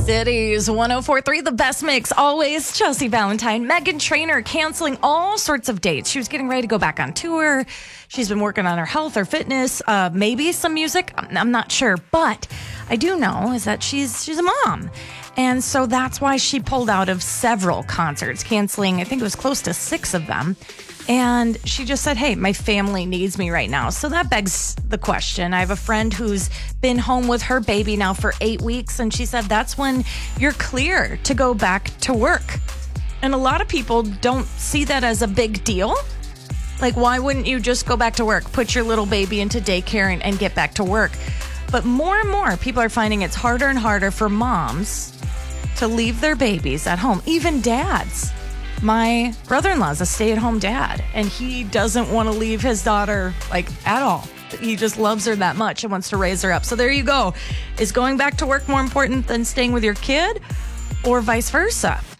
Cities 104.3, the best mix always. Chelsea Valentine, Meghan Trainor canceling all sorts of dates. She was getting ready to go back on tour. She's been working on her health, her fitness, maybe some music. I'm not sure, but I do know is that she's a mom. And so that's why she pulled out of several concerts, canceling, I think it was close to 6 of them. And she just said, hey, my family needs me right now. So that begs the question. I have a friend who's been home with her baby now for 8 weeks. And she said that's when you're clear to go back to work. And a lot of people don't see that as a big deal. Like, why wouldn't you just go back to work, put your little baby into daycare and get back to work? But more and more people are finding it's harder and harder for moms to leave their babies at home, even dads. My brother-in-law's a stay-at-home dad, and he doesn't want to leave his daughter, at all. He just loves her that much and wants to raise her up. So there you go. Is going back to work more important than staying with your kid, or vice versa?